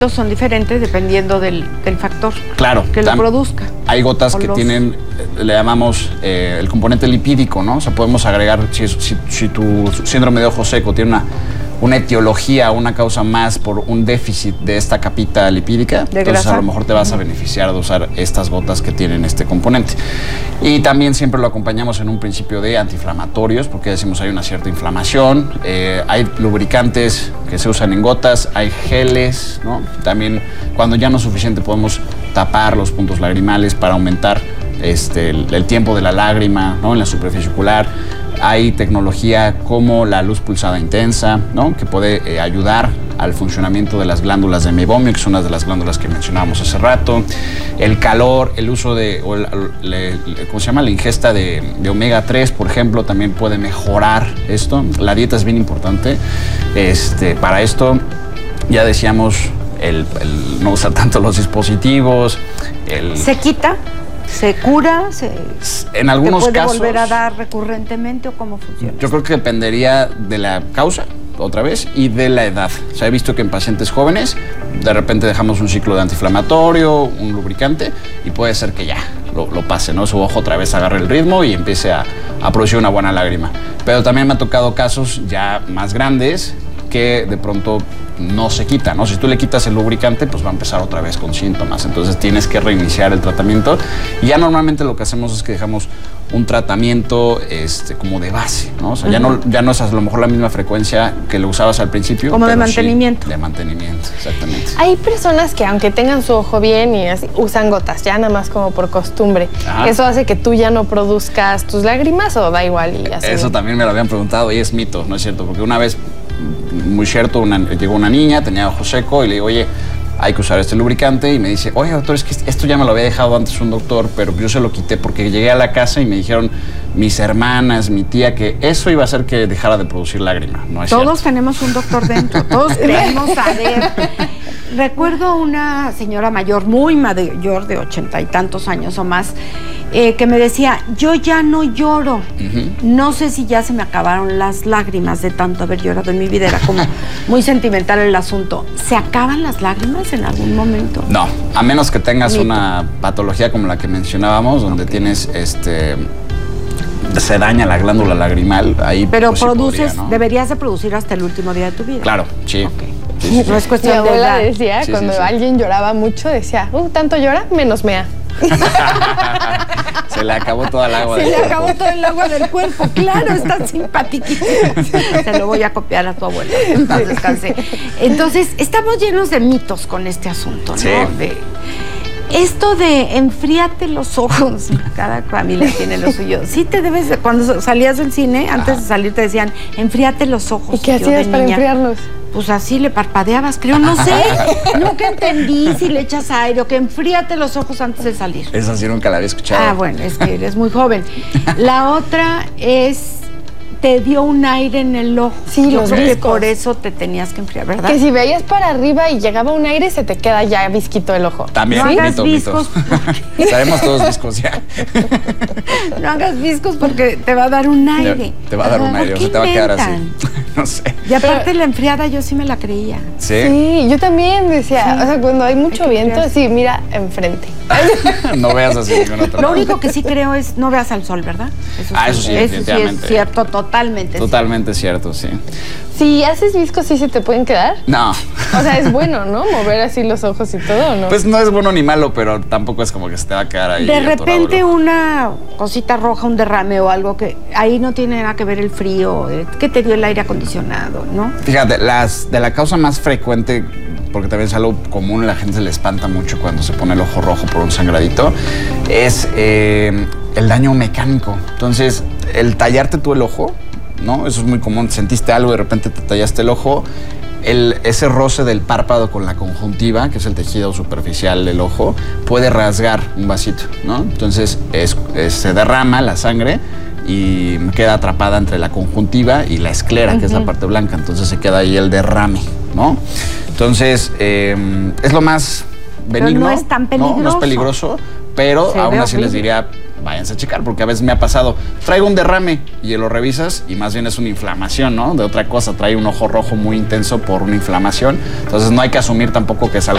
son diferentes dependiendo del factor que lo produzca. Hay gotas que tienen, le llamamos el componente lipídico, ¿no? O sea, podemos agregar, si tu síndrome de ojo seco tiene una etiología, una causa más por un déficit de esta capita lipídica, entonces a lo mejor te vas a beneficiar de usar estas gotas que tienen este componente. Y también siempre lo acompañamos en un principio de antiinflamatorios, porque decimos hay una cierta inflamación, hay lubricantes que se usan en gotas, hay geles, ¿no? También cuando ya no es suficiente podemos tapar los puntos lagrimales para aumentar el tiempo de la lágrima, ¿no? En la superficie ocular. Hay tecnología como la luz pulsada intensa, ¿no? Que puede ayudar al funcionamiento de las glándulas de meiomio, que son una de las glándulas que mencionábamos hace rato. El calor, el uso de, ¿cómo se llama? La ingesta de omega 3, por ejemplo, también puede mejorar esto. La dieta es bien importante. Para esto, ya decíamos, el no usar tanto los dispositivos. ¿Se quita? ¿Se cura? En algunos casos. ¿Puede volver a dar recurrentemente o cómo funciona? Yo creo que dependería de la causa, otra vez, y de la edad. O sea, he visto que en pacientes jóvenes, de repente dejamos un ciclo de antiinflamatorio, un lubricante, y puede ser que ya lo pase, ¿no? Su ojo otra vez agarre el ritmo y empiece a producir una buena lágrima. Pero también me ha tocado casos ya más grandes que de pronto no se quita, ¿no? Si tú le quitas el lubricante, pues va a empezar otra vez con síntomas. Entonces tienes que reiniciar el tratamiento. Y ya normalmente lo que hacemos es que dejamos un tratamiento como de base, ¿no? O sea, ya no es a lo mejor la misma frecuencia que lo usabas al principio. Como de mantenimiento. Sí, de mantenimiento, exactamente. Hay personas que aunque tengan su ojo bien y así, usan gotas, ya nada más como por costumbre. Ajá. ¿Eso hace que tú ya no produzcas tus lágrimas o da igual? Y así? Eso también me lo habían preguntado y es mito, ¿no es cierto? Porque una vez, muy cierto, llegó una niña, tenía ojo seco y le digo, oye, hay que usar este lubricante, y me dice, oye, doctor, es que esto ya me lo había dejado antes un doctor, pero yo se lo quité porque llegué a la casa y me dijeron mis hermanas, mi tía, que eso iba a hacer que dejara de producir lágrima. No es Todos cierto. Tenemos un doctor dentro, todos creemos saber. Recuerdo una señora mayor, muy mayor, de 80 y tantos años o más, que me decía, yo ya no lloro. No sé si ya se me acabaron las lágrimas de tanto haber llorado en mi vida. Era como muy sentimental el asunto. ¿Se acaban las lágrimas en algún momento? No, a menos que tengas una patología como la que mencionábamos, donde tienes se daña la glándula lagrimal, ahí. Pero pues, produces, ¿no? Deberías de producir hasta el último día de tu vida. Claro, sí. Okay. Sí. No es cuestión mi abuela de decía, cuando alguien lloraba mucho, decía, tanto llora, menos mea. Se le acabó toda el agua del cuerpo. Se le acabó todo el agua del cuerpo, claro, está simpatiquísimo. Se lo voy a copiar a tu abuela. Entonces, estamos llenos de mitos con este asunto, ¿no? Sí. Esto de enfríate los ojos, cada familia tiene lo suyo. Sí te debes, cuando salías del cine, antes de salir te decían, enfríate los ojos. ¿Y qué hacías para enfriarlos? Pues así le parpadeabas, creo, no sé. Nunca entendí si le echas aire o que enfríate los ojos antes de salir. Esa sí nunca la había escuchado. Ah, bueno, es que eres muy joven. La otra es, te dio un aire en el ojo. Sí, yo creo que por eso te tenías que enfriar, ¿verdad? Que si veías para arriba y llegaba un aire, se te queda ya visquito el ojo. También, no hagas viscos. Estaremos todos viscos ya. No hagas viscos porque te va a dar un aire. Te va a dar un aire, o sea, te va a quedar así. No sé. Y aparte la enfriada yo sí me la creía. ¿Sí? Sí, yo también decía, o sea, cuando hay mucho viento, sí, mira enfrente. No veas así ningún otro. Lo único que sí creo es no veas al sol, ¿verdad? Eso sí, definitivamente. Sí es cierto, totalmente cierto, sí. Si haces viscos, ¿sí se te pueden quedar? No. O sea, es bueno, ¿no? Mover así los ojos y todo, ¿no? Pues no es bueno ni malo, pero tampoco es como que se te va a quedar ahí. De repente una cosita roja, un derrame o algo que ahí no tiene nada que ver el frío, que te dio el aire acondicionado, ¿no? Fíjate, de la causa más frecuente, porque también es algo común, la gente se le espanta mucho cuando se pone el ojo rojo por un sangradito, es el daño mecánico. Entonces, el tallarte tú el ojo, ¿no? Eso es muy común. Sentiste algo y de repente te tallaste el ojo. Ese roce del párpado con la conjuntiva, que es el tejido superficial del ojo, puede rasgar un vasito, ¿no? Entonces se derrama la sangre y queda atrapada entre la conjuntiva y la esclera, que es la parte blanca. Entonces se queda ahí el derrame, ¿no? Entonces es lo más benigno. Pero no es tan peligroso. No es peligroso, pero aún así les diría, váyanse a checar, porque a veces me ha pasado, traigo un derrame y lo revisas y más bien es una inflamación, ¿no? De otra cosa, trae un ojo rojo muy intenso por una inflamación. Entonces no hay que asumir tampoco que es algo